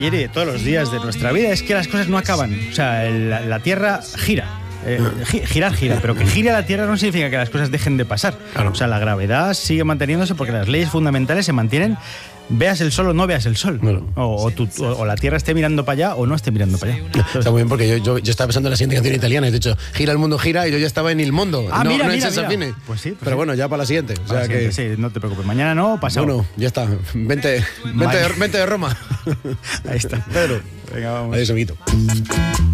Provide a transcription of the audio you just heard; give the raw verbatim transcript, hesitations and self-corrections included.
quiere todos los días de nuestra vida es que las cosas no acaban. O sea, el, la, la Tierra gira. Eh, gi- girar gira, pero que gire la Tierra no significa que las cosas dejen de pasar. Claro. O sea, la gravedad sigue manteniéndose porque las leyes fundamentales se mantienen, veas el sol o no veas el sol. Claro. O, o, tu- o- o la Tierra esté mirando para allá o no esté mirando para allá. Está muy bien porque yo, yo, yo estaba pensando en la siguiente canción italiana y de hecho, gira el mundo, gira, y yo ya estaba en Il Mondo. Ah, no, mira, no en mira, Senza mira. Fine. Pues sí, pues Pero sí. bueno, ya para la siguiente. O sea Ah, sí, que, sí, no te preocupes. Mañana no, pasado. bueno, ya está. Vente, vente, de, vente de Roma. Ahí está. Pedro. Venga, vamos. Adiós, amiguito.